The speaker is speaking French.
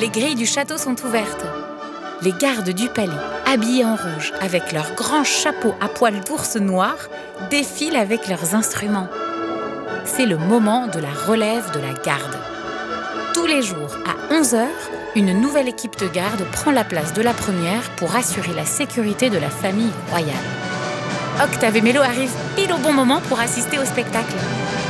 Les grilles du château sont ouvertes. Les gardes du palais, habillés en rouge, avec leurs grands chapeaux à poils d'ours noirs, défilent avec leurs instruments. C'est le moment de la relève de la garde. Tous les jours, à 11h, une nouvelle équipe de garde prend la place de la première pour assurer la sécurité de la famille royale. Octave et Mélo arrivent pile au bon moment pour assister au spectacle.